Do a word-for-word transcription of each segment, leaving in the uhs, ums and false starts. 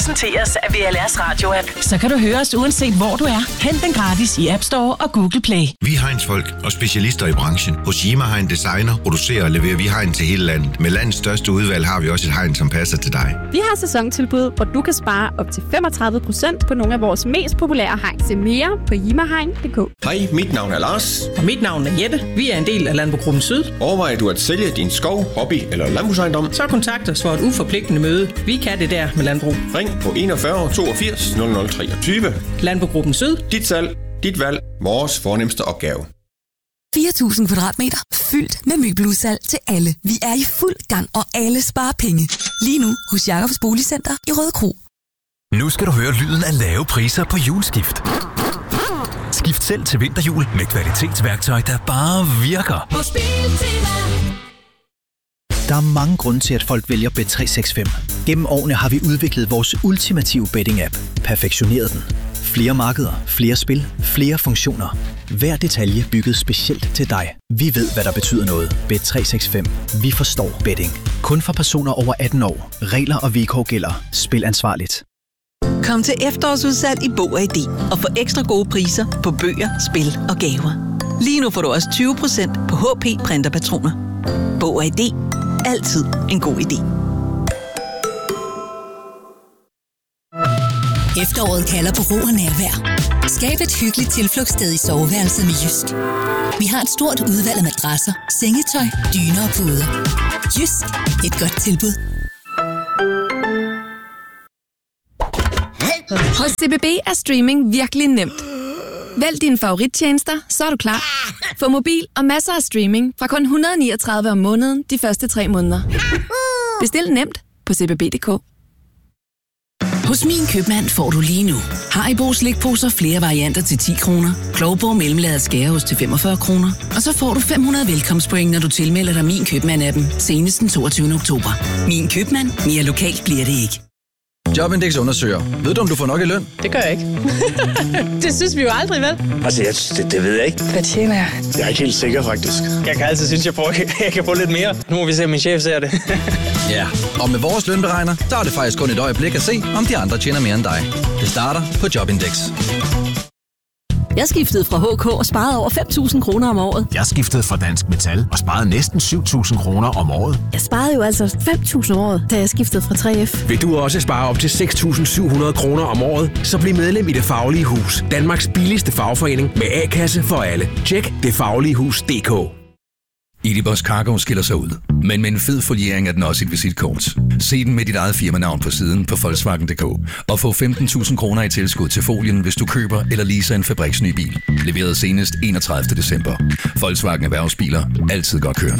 præsenteres af V L R's radio-app. Så kan du høre os uanset hvor du er. Hent den gratis i App Store og Google Play. Vi er Heinz-folk og specialister i branchen. Hos Yima Hein Designer producerer og leverer vi Hein til hele landet. Med landets største udvalg har vi også et Hein, som passer til dig. Vi har sæsontilbud, hvor du kan spare op til femogtredive procent på nogle af vores mest populære hegn. Se mere på jima hein punktum d k. Hej, mit navn er Lars. Og mit navn er Jette. Vi er en del af Landbrugruppen Syd. Overvejer du at sælge din skov, hobby eller landbrugsejendom? Så kontakt os for et uforpligtende møde. Vi kan det der med landbrug. Ring på enogfyrre toogfirs nul nul treogtyve. Landbrugruppen Syd. Dit salg, dit valg, vores fornemste opgave. fire tusind kvadratmeter fyldt med møbeludsalg til alle. Vi er i fuld gang, og alle sparer penge. Lige nu hos Jacobs Boligcenter i Rødekro. Nu skal du høre lyden af lave priser på Hjulskift. Skift selv til vinterhjul med kvalitetsværktøj, der bare virker. Der er mange grunde til, at folk vælger Bet tre seks fem. Gennem årene har vi udviklet vores ultimative betting-app. Perfektioneret den. Flere markeder, flere spil, flere funktioner. Hver detalje bygget specielt til dig. Vi ved, hvad der betyder noget. Bet tre seks fem. Vi forstår betting. Kun for personer over atten år. Regler og vilkår gælder. Spil ansvarligt. Kom til efterårsudsalg i Bog og I D og få ekstra gode priser på bøger, spil og gaver. Lige nu får du også tyve procent på H P printerpatroner. Bog og I D. Altid en god idé. Efteråret kalder på ro og nærvær. Skab et hyggeligt tilflugtssted i soveværelset med Jysk. Vi har et stort udvalg af madrasser, sengetøj, dyner og puder. Jysk. Et godt tilbud. Hos C B B er streaming virkelig nemt. Vælg dine favorittjenester, så er du klar. Få mobil og masser af streaming fra kun et hundrede og niogtredive om måneden de første tre måneder. Bestil nemt på c b b punktum d k. Hos Min Købmand får du lige nu Haribo slikposer flere varianter til ti kroner, Klovborg mellemlaget skæreost til femogfyrre kroner, og så får du fem hundrede velkomstpoint, når du tilmelder dig Min Købmand-appen senest den toogtyvende oktober. Min Købmand. Mere lokalt bliver det ikke. Jobindex undersøger. Ved du, om du får nok i løn? Det gør jeg ikke. Det synes vi jo aldrig, vel? Altså, jeg, det, det ved jeg ikke. Hvad tjener jeg? Jeg er ikke helt sikker, faktisk. Jeg kan altid synes, jeg, får, jeg kan få lidt mere. Nu må vi se, om min chef ser det. Ja, og med vores lønberegner, der er det faktisk kun et øjeblik at se, om de andre tjener mere end dig. Det starter på Jobindex. Jeg skiftede fra H K og sparede over fem tusind kroner om året. Jeg skiftede fra Dansk Metal og sparede næsten syv tusind kroner om året. Jeg sparede jo altså fem tusind om året, da jeg skiftede fra tre F. Vil du også spare op til seks tusind syv hundrede kroner om året, så bliv medlem i Det Faglige Hus. Danmarks billigste fagforening med A-kasse for alle. Tjek det faglige hus punktum d k. Edibus Cargo skiller sig ud, men med en fed foliering er den også et visitkort. Se den med dit eget firmanavn på siden på Volkswagen punktum d k og få femten tusind kroner i tilskud til folien, hvis du køber eller leaser en fabriksny bil. Leveret senest enogtredivte december. Volkswagen Erhvervsbiler. Altid godt kørende.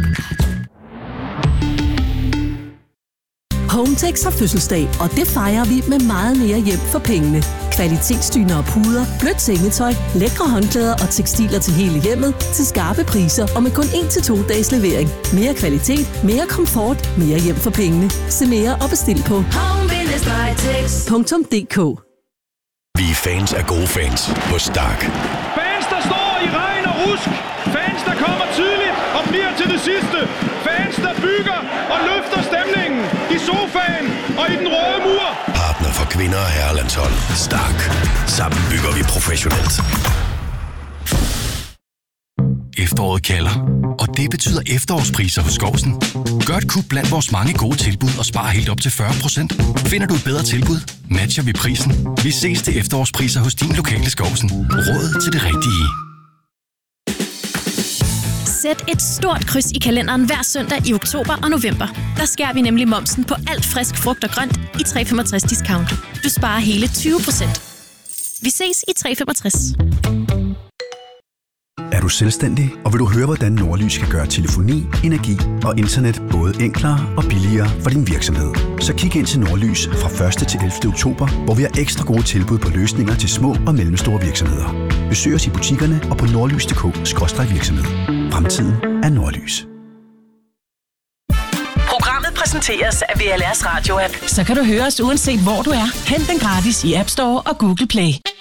Hometex har fødselsdag, og det fejrer vi med meget mere hjem for pengene. Kvalitetsdyner og puder, blødt sengetøj, lækre håndklæder og tekstiler til hele hjemmet til skarpe priser og med kun en til to dages levering. Mere kvalitet, mere komfort, mere hjem for pengene. Se mere og bestil på home bindestreg punktum d k. Vi er fans af gode fans på Stark. Fans, der står i regn og rusk. Fans, der kommer tidligt og bliver til det sidste. Fans, der bygger og løfter stemningen i sofaen og i den røde mur. Partner for kvinder og herrelandshold. Stark. Sammen bygger vi professionelt. Efteråret kalder, og det betyder efterårspriser hos Skovsen. Gør et kub blandt vores mange gode tilbud og spar helt op til fyrre procent. Finder du et bedre tilbud, matcher vi prisen. Vi ses til efterårspriser hos din lokale Skovsen. Råd til det rigtige. Sæt et stort kryds i kalenderen hver søndag i oktober og november. Der skærer vi nemlig momsen på alt frisk frugt og grønt i tre komma femogtres discount. Du sparer hele tyve procent. Vi ses i tre komma femogtres. Er du selvstændig, og vil du høre, hvordan Nordlys kan gøre telefoni, energi og internet både enklere og billigere for din virksomhed? Så kig ind til Nordlys fra første til ellevte oktober, hvor vi har ekstra gode tilbud på løsninger til små og mellemstore virksomheder. Besøg os i butikkerne og på nordlys punktum d k skråstreg virksomhed. Fremtiden er Nordlys. Programmet præsenteres af V L R's radio-app. Så kan du høre os uanset hvor du er. Hent den gratis i App Store og Google Play.